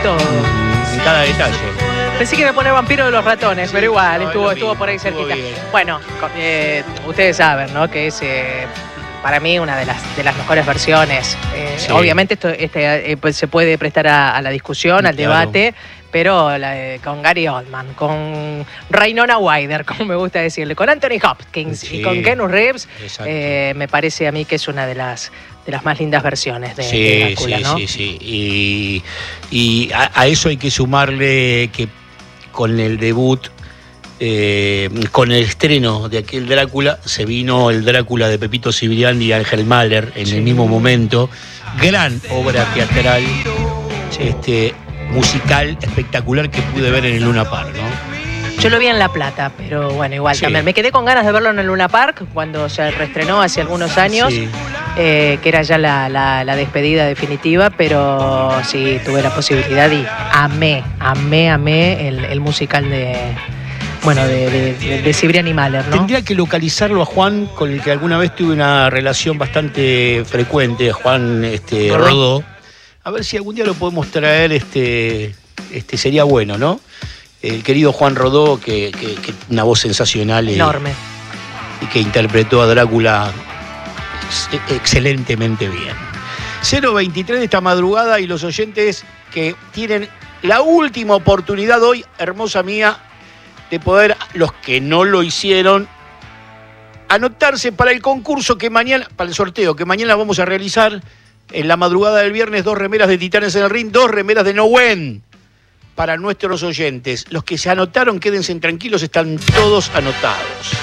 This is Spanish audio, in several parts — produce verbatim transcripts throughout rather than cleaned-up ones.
todo. En cada detalle. Pensé que iba a poner Vampiro de los Ratones, Sí, pero igual, no, estuvo, lo estuvo mismo, por ahí estuvo cerquita. bien. Bueno, eh, ustedes saben, ¿no? Que es eh, para mí una de las, de las mejores versiones. Eh, Sí. Obviamente esto este, eh, pues se puede prestar a, a la discusión, al Claro. debate, pero la, eh, con Gary Oldman, con Winona Ryder, como me gusta decirle, con Anthony Hopkins Sí. y con Keanu Reeves, Exacto. eh, me parece a mí que es una de las, de las más lindas versiones de, Sí, de Drácula, sí, ¿no? sí, sí. Y, y a, a eso hay que sumarle que con el debut, eh, con el estreno de aquel Drácula, se vino el Drácula de Pepito Cibrián y Ángel Mahler en Sí. el mismo momento. Gran obra teatral, este, musical, espectacular que pude ver en el Luna Park, ¿no? Yo lo vi en La Plata, pero bueno, igual Sí. también. Me quedé con ganas de verlo en el Luna Park cuando se reestrenó hace algunos años, Sí. eh, que era ya la, la, la despedida definitiva, pero sí, tuve la posibilidad y amé, amé, amé el, el musical de, bueno, de, de, de, de Cibrián y Mahler, ¿no? Tendría que localizarlo a Juan, con el que alguna vez tuve una relación bastante frecuente, Juan este, Rodó. Rodó. A ver si algún día lo podemos traer, este, este sería bueno, ¿no? El querido Juan Rodó, que, que, que una voz sensacional y, Enorme. y que interpretó a Drácula ex- excelentemente bien. cero veintitrés de esta madrugada y los oyentes que tienen la última oportunidad hoy, hermosa mía, de poder, los que no lo hicieron, anotarse para el concurso que mañana, para el sorteo que mañana vamos a realizar en la madrugada del viernes, dos remeras de Titanes en el Ring, dos remeras de Nowen para nuestros oyentes. Los que se anotaron, quédense tranquilos, están todos anotados.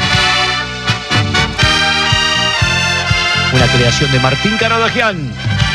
Una creación de Martín Caradagian.